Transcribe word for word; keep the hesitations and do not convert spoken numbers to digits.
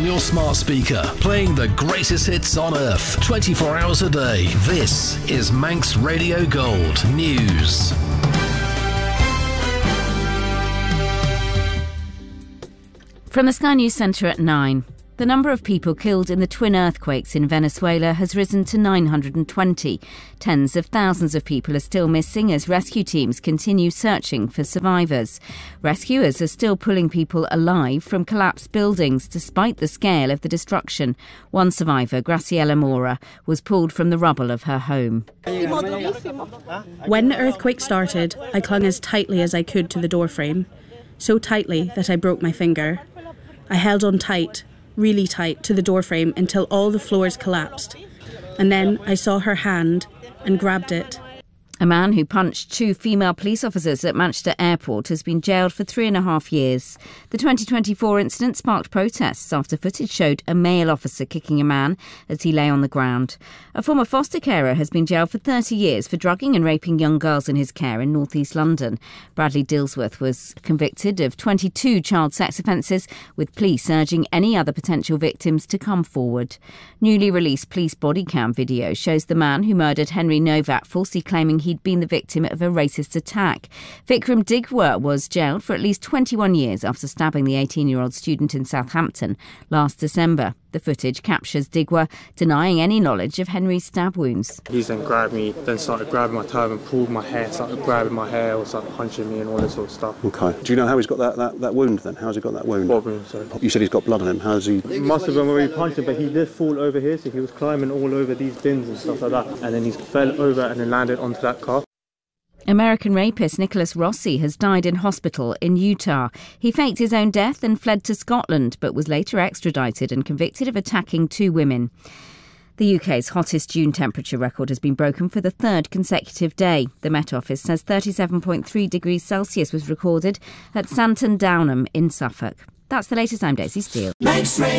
your smart speaker, playing the greatest hits on earth, twenty-four hours a day. This is Manx Radio Gold News. From the Sky News Centre at nine. The number of people killed in the twin earthquakes in Venezuela has risen to nine hundred twenty. Tens of thousands of people are still missing as rescue teams continue searching for survivors. Rescuers are still pulling people alive from collapsed buildings despite the scale of the destruction. One survivor, Graciela Mora, was pulled from the rubble of her home. When the earthquake started, I clung as tightly as I could to the doorframe, so tightly that I broke my finger. I held on tight, really tight, to the doorframe until all the floors collapsed. And then I saw her hand and grabbed it. A man who punched two female police officers at Manchester Airport has been jailed for three and a half years. The twenty twenty-four incident sparked protests after footage showed a male officer kicking a man as he lay on the ground. A former foster carer has been jailed for thirty years for drugging and raping young girls in his care in North East London. Bradley Dillsworth was convicted of twenty-two child sex offences, with police urging any other potential victims to come forward. Newly released police body cam video shows the man who murdered Henry Novak falsely claiming he'd been the victim of a racist attack. Vikram Digwa was jailed for at least twenty-one years after stabbing the eighteen-year-old student in Southampton last December. The footage captures Digwa denying any knowledge of Henry's stab wounds. He's then grabbed me, then started grabbing my turban, pulled my hair, started grabbing my hair, or started punching me and all this sort of stuff. OK. Do you know how he's got that, that, that wound then? How's he got that wound? What wound, sorry? You said he's got blood on him. How's he... It must have been where he punched him, but he did fall over here, so he was climbing all over these bins and stuff like that. And then he fell over and then landed onto that car. American rapist Nicholas Rossi has died in hospital in Utah. He faked his own death and fled to Scotland, but was later extradited and convicted of attacking two women. The U K's hottest June temperature record has been broken for the third consecutive day. The Met Office says thirty-seven point three degrees Celsius was recorded at Santon Downham in Suffolk. That's the latest. I'm Daisy Steele.